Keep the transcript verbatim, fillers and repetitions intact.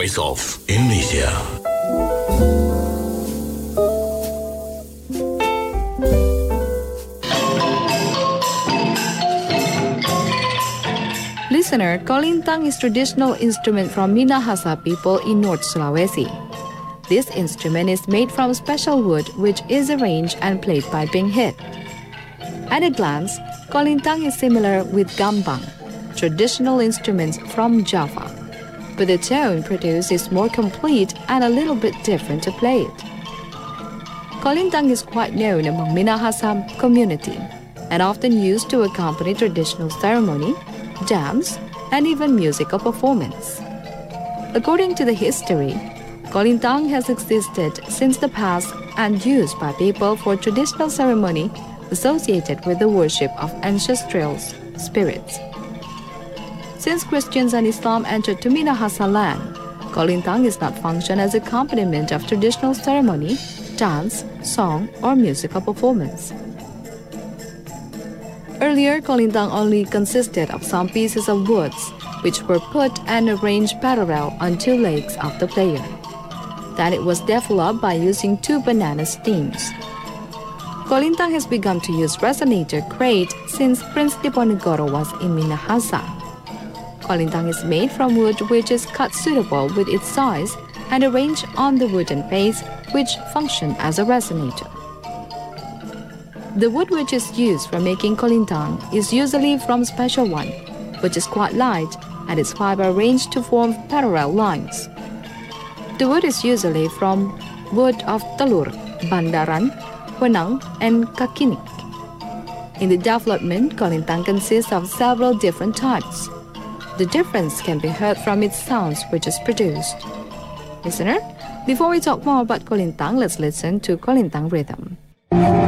voice of Indonesia. Listener, kolintang is traditional instrument from Minahasa people in North Sulawesi. This instrument is made from special wood which is arranged and played by being hit. At a glance, kolintang is similar with gambang, traditional instruments from Java, but the tone produced is more complete and a little bit different to play it. Kolintang is quite known among Minahasa community and often used to accompany traditional ceremony, dance, and even musical performance. According to the history, kolintang has existed since the past and used by people for traditional ceremony associated with the worship of ancestral spirits. Since Christians and Islam entered to Minahasa land, kolintang is not function as accompaniment of traditional ceremony, dance, song, or musical performance. Earlier, kolintang only consisted of some pieces of woods which were put and arranged parallel on two legs of the player. Then it was developed by using two banana stems. Kolintang has begun to use resonator crate since Prince Diponegoro was in Minahasa. Kolintang is made from wood which is cut suitable with its size and arranged on the wooden base which function as a resonator. The wood which is used for making kolintang is usually from special one, which is quite light and its fiber arranged to form parallel lines. The wood is usually from wood of telur, bandaran, wenang, and kakinik. In the development, kolintang consists of several different types. The difference can be heard from its sounds which is produced. Listener, before we talk more about kolintang, let's listen to kolintang rhythm.